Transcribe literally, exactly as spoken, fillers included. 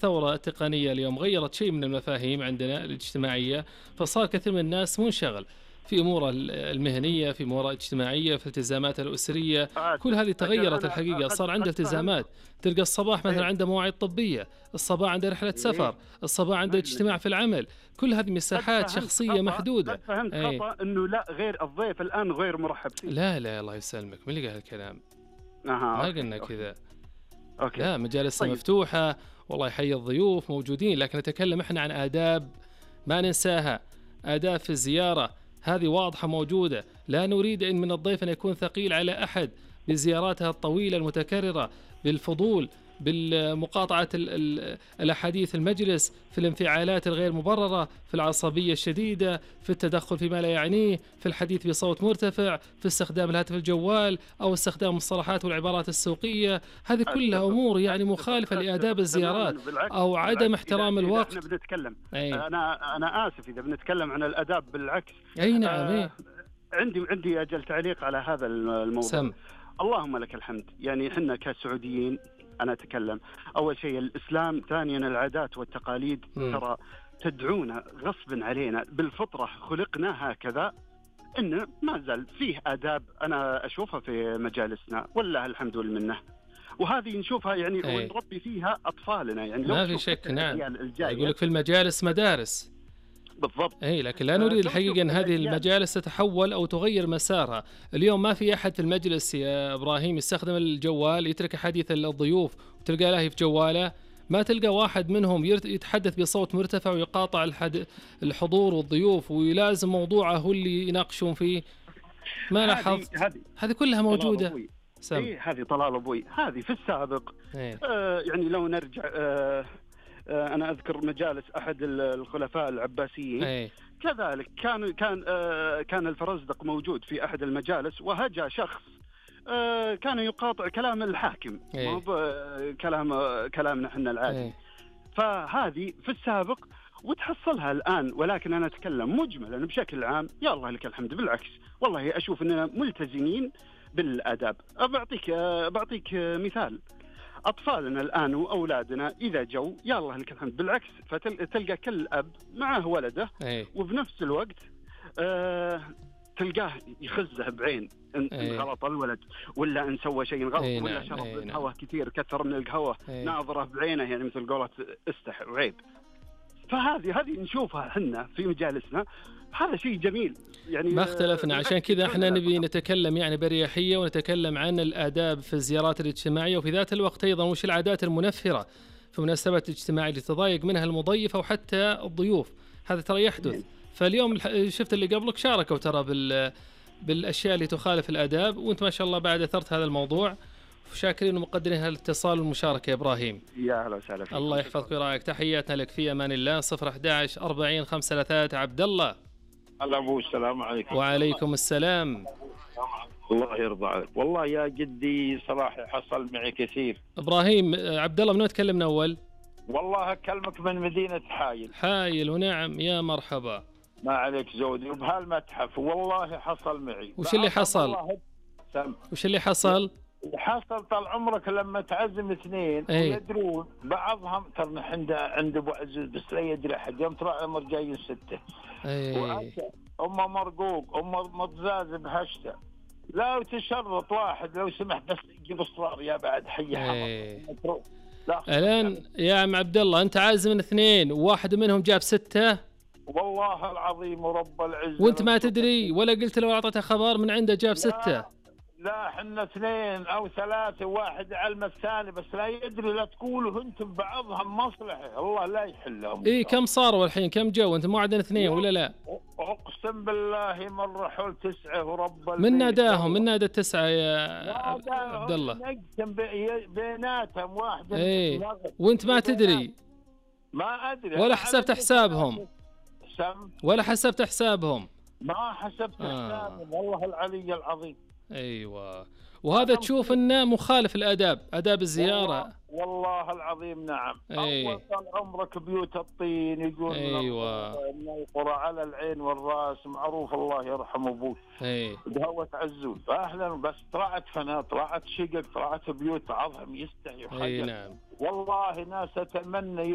الثورة التقنية اليوم غيرت شيء من المفاهيم عندنا الاجتماعية، فصار كثير من الناس منشغل في أموره المهنية، في أموره الاجتماعية، في التزاماته الأسرية، كل آسف، هذه أجل تغيرت أنا الحقيقة، قد صار عنده قد فهمت. التزامات. تلقى الصباح مثلا إيه، عنده مواعيد طبية، الصباح عنده رحلة إيه، سفر، الصباح عنده مجلس. اجتماع في العمل، كل هذه قد مساحات فهمت شخصية خطأ، محدودة. قد فهمت أي خطأ إنه لأ، غير الضيف الآن غير مرحب فيه. لا لا الله يسلمك، من اللي قال الكلام؟ أها، ما أوكي، قلنا أوكي، كذا. أوكي. لا مجالسنا طيب، مفتوحة، والله يحيي الضيوف موجودين، لكن نتكلم احنا عن آداب ما ننساها. آداب في الزيارة هذه واضحة موجودة، لا نريد أن من الضيف أن يكون ثقيل على أحد بزياراتها الطويلة المتكررة، بالفضول، بالمقاطعة ال- ال- الأحاديث المجلس، في الانفعالات الغير مبررة، في العصبية الشديدة، في التدخل فيما لا يعنيه، في الحديث بصوت مرتفع، في استخدام الهاتف الجوال أو استخدام المصطلحات والعبارات السوقية. هذه كلها أتفق، أمور يعني أتفق، مخالفة لآداب أتفق تمامًا، الزيارات بالعكس، أو عدم بالعكس إذا احترام إذا إحنا الوقت. بنتكلم، أي أنا أنا آسف إذا بنتكلم عن الآداب بالعكس. أي نعم آآ أي عندي عندي أجل تعليق على هذا الم الموضوع. سم اللهم لك الحمد، يعني إحنا كسعوديين، أنا أتكلم، أول شيء الإسلام، ثانيًا العادات والتقاليد مم. ترى تدعونا غصبًا علينا، بالفطرة خلقنا هكذا، إنه ما زال فيه آداب أنا أشوفها في مجالسنا ولله الحمد والمنة، وهذه نشوفها يعني أي ونربي فيها أطفالنا، يعني لو ما في تشوف شك حتى نعم. الأجيال يقول الجاية. لك في المجالس مدارس. بالضبط. اي لكن لا آآ نريد لو تشوف الحقيقة ان هذه الأجيال. المجالس تتحول او تغير مسارها. اليوم ما في احد في المجلس يا ابراهيم يستخدم الجوال، يترك حديث الضيوف وتلقى له في جواله. ما تلقى واحد منهم يرت- يتحدث بصوت مرتفع ويقاطع الحد... الحضور والضيوف ويلازم موضوعه هو اللي يناقشون فيه. ما هذه لاحظت؟ هذه هذه كلها طلال موجودة. أبوي. سم إيه، هذه طلال أبوي، هذه في السابق. ايه آآ يعني لو نرجع، آآ آآ أنا أذكر مجالس أحد ال الخلفاء العباسيين، ايه كذلك كان كان آآ كان الفرزدق موجود في أحد المجالس وهجا شخص آآ كان يقاطع كلام الحاكم، مو ايه بكلام كلامنا إحنا العادي. ايه فهذه في السابق وتحصلها الآن، ولكن أنا أتكلم مجملا بشكل عام، يا الله لك الحمد، بالعكس والله أشوف أننا ملتزمين بالآداب. بعطيك بعطيك مثال، أطفالنا الآن وأولادنا إذا جو يا الله لك الحمد بالعكس، فتلقى كل أب معه ولده ايه وبنفس الوقت آه تلقاه يخزه بعين إن إن ايه غلط الولد، ولا إن سوى شيء غلط، ايه ولا نعم شرب ايه نعم القهوة كثير، كثر من القهوة، ايه ناظره بعينه، يعني مثل قولة استح وعيب. فهذه هذه نشوفها احنا في مجالسنا، هذا شيء جميل يعني. ما آه، اختلفنا، عشان بالعكس كذا احنا يدعونا نبي للتقدم. نتكلم يعني بريحية ونتكلم عن الآداب في الزيارات الاجتماعية، وفي ذات الوقت أيضا وش العادات المنفرة في مناسبات الاجتماع اللي تضايق منها المضيف أو حتى الضيوف. هذا ترى يحدث. فاليوم الح- شفت اللي قبلك شاركوا ترى بال بالأشياء اللي تخالف الآداب، وأنت ما شاء الله بعد أثرت هذا الموضوع، شاكرين ومقدرين هالاتصال والمشاركة يا إبراهيم. يا اهلا وسهلا فيكم. الله يحفظك ويراعيك، تحياتنا لك في أمان الله. صفر أحد عشر أربعين خمسة ثلاثة عبد الله. هلا ابو، السلام عليكم. وعليكم السلام. الله يرضى عليك. والله يا جدي صراحه حصل معي كثير. ابراهيم آه، عبد الله من وين تكلمنا اول؟ والله اكلمك من مدينه حايل. حايل، ونعم يا مرحبا. ما عليك زودي، وبهالمتحف والله حصل معي. وش اللي بعضهم حصل؟ والله سم. وش اللي حصل؟ حصل طال عمرك لما تعزم اثنين اي ويدرون بعضهم، ترى عند عند ابو عزيز بس لا يدري احد، يوم ترى عمر جايين سته اي وعشا، ام مرقوق، ام مطزاز بهشته، لا تشرط واحد لو سمحت بس يجيب اصرار يا بعد حي اي حمر. لا الان يا عم عبد الله انت عازم من اثنين وواحد منهم جاب ستة والله العظيم ورب العزة، وانت ما تدري ولا قلت له اعطيته خبر من عنده جاب ستة. لا لا احنا اثنين او ثلاثة، واحد علم الثاني بس لا يدري، لا تقولوا انتم بعضهم مصلحة، الله لا يحلهم. اي كم صاروا الحين؟ كم جو؟ انت مو عندنا اثنين ولا لا؟ اقسم بالله مرة حول تسعة ورب البيت. من ناداهم؟ من نادى التسعة يا ناداهم عبد الله؟ نقسم بي- بيناتهم واحد. اي وانت ما تدري ما ادري ولا أنا حسبت على حسابهم؟ سم ولا حسبت حسابهم؟ ما حسبت آه. حسابهم والله العلي العظيم. ايوه، وهذا تشوف انه مخالف الاداب، اداب الزياره. والله, والله العظيم نعم. أي. اول طال عمرك بيوت الطين يقول أيوة. من القرى على العين والراس، معروف الله يرحم ابوك. اي دهوة عزوز اهلا، بس طلعت فنا، طلعت شقق، طلعت بيوت عظم يستحي اي وحاجه. نعم. والله ناس اتمنى